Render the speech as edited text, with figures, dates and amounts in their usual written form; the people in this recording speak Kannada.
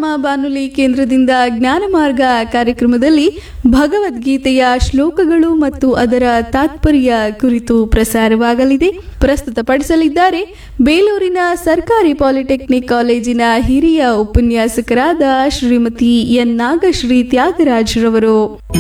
ನಮ್ಮ ಬಾನುಲಿ ಕೇಂದ್ರದಿಂದ ಜ್ಞಾನ ಮಾರ್ಗ ಕಾರ್ಯಕ್ರಮದಲ್ಲಿ ಭಗವದ್ಗೀತೆಯ ಶ್ಲೋಕಗಳು ಮತ್ತು ಅದರ ತಾತ್ಪರ್ಯ ಕುರಿತು ಪ್ರಸಾರವಾಗಲಿದೆ. ಪ್ರಸ್ತುತಪಡಿಸಲಿದ್ದಾರೆ ಬೇಲೂರಿನ ಸರ್ಕಾರಿ ಪಾಲಿಟೆಕ್ನಿಕ್ ಕಾಲೇಜಿನ ಹಿರಿಯ ಉಪನ್ಯಾಸಕರಾದ ಶ್ರೀಮತಿ ಎನ್ ನಾಗಶ್ರೀ ತ್ಯಾಗರಾಜ್ರವರು.